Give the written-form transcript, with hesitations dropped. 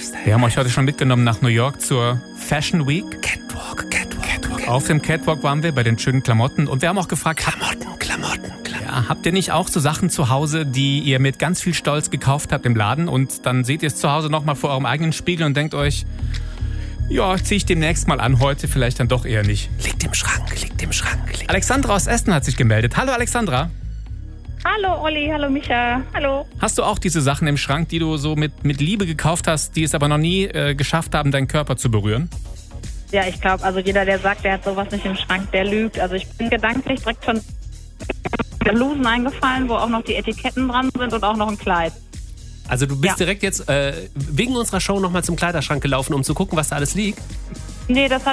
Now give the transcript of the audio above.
Wir haben euch heute schon mitgenommen nach New York zur Fashion Week. Catwalk. Auf dem Catwalk waren wir bei den schönen Klamotten und wir haben auch gefragt, Klamotten. ja, habt ihr nicht auch so Sachen zu Hause, die ihr mit ganz viel Stolz gekauft habt im Laden und dann seht ihr es zu Hause nochmal vor eurem eigenen Spiegel und denkt euch, ja, zieh ich demnächst mal an, heute vielleicht dann doch eher nicht. Liegt im Schrank. Alexandra aus Essen hat sich gemeldet. Hallo Alexandra. Hallo Olli, hallo Micha, hallo. Hast du auch diese Sachen im Schrank, die du so mit Liebe gekauft hast, die es aber noch nie geschafft haben, deinen Körper zu berühren? Ja, ich glaube, also jeder, der sagt, der hat sowas nicht im Schrank, der lügt. Also ich bin gedanklich direkt schon Blusen eingefallen, wo auch noch die Etiketten dran sind und auch noch ein Kleid. Also du bist direkt jetzt wegen unserer Show nochmal zum Kleiderschrank gelaufen, um zu gucken, was da alles liegt? Nee, das